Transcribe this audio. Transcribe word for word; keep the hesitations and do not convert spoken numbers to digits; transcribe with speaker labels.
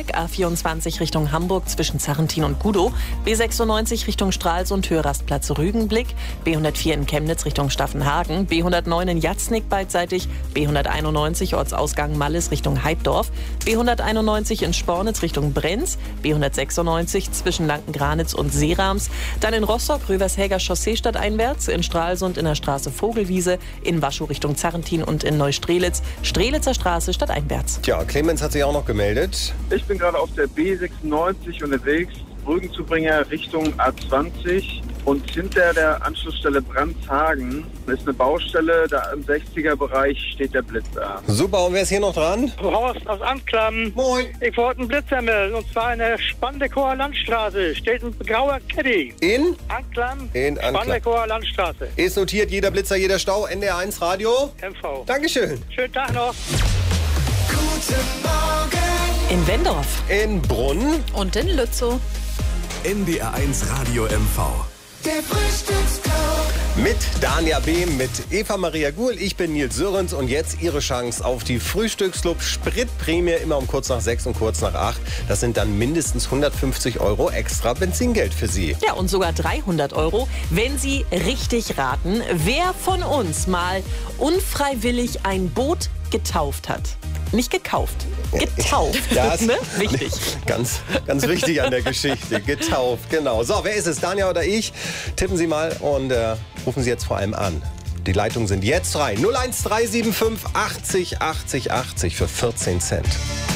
Speaker 1: Grünwald, A vierundzwanzig Richtung Hamburg zwischen Zarrentin und Gudow, B sechsundneunzig Richtung Stralsund, Höhe-Rastplatz Rügenblick, B hundertvier in Chemnitz Richtung Staffenhagen, B hundertneun in Jatznick beidseitig, B hunderteinundneunzig Ortsausgang Malles Richtung Heiddorf, B hunderteinundneunzig in Spornitz Richtung Brenz, B hundertsechsundneunzig zwischen Lankengranitz und Seerams, dann in Rostock Rövershäger Chaussee stadteinwärts, in Stralsund in der Straße Vogelwiese, in Waschow Richtung Zarrentin und in Neustrelitz, Strelitzer Straße stadteinwärts.
Speaker 2: Tja, Clemens hat sich auch noch gemeldet.
Speaker 3: Ich bin gerade auf der B sechsundneunzig unterwegs, Brückenzubringer Richtung A zwanzig und hinter der Anschlussstelle Brandshagen ist eine Baustelle, da im sechziger-Bereich steht der Blitzer.
Speaker 2: Super, und wer ist hier noch dran?
Speaker 4: Horst aus Anklam.
Speaker 2: Moin.
Speaker 4: Ich wollte einen Blitzer melden, und zwar in der Spandekower Landstraße steht ein grauer Caddy.
Speaker 2: In?
Speaker 4: Anklam,
Speaker 2: In Anklam.
Speaker 4: Spandekower Landstraße.
Speaker 2: Ist notiert, jeder Blitzer, jeder Stau, N D R eins Radio.
Speaker 4: M V.
Speaker 2: Dankeschön.
Speaker 4: Schönen Tag noch.
Speaker 5: Guten Morgen.
Speaker 1: In Wendorf.
Speaker 2: In Brunn.
Speaker 1: Und in Lützow.
Speaker 5: N D R eins Radio M V. Der Frühstücksclub.
Speaker 2: Mit Dania B., mit Eva Maria Guhl, ich bin Nils Sörens und jetzt Ihre Chance auf die Frühstücksclub Spritprämie, immer um kurz nach sechs und kurz nach acht. Das sind dann mindestens hundertfünfzig Euro extra Benzingeld für Sie.
Speaker 1: Ja, und sogar dreihundert Euro, wenn Sie richtig raten, wer von uns mal unfreiwillig ein Boot getauft hat. Nicht gekauft, getauft.
Speaker 2: Ja,
Speaker 1: ne? Wichtig.
Speaker 2: Ganz, ganz wichtig an der Geschichte. Getauft, genau. So, wer ist es? Dania oder ich? Tippen Sie mal und äh, rufen Sie jetzt vor allem an. Die Leitungen sind jetzt frei. null eins drei sieben fünf achtzig achtzig achtzig für vierzehn Cent.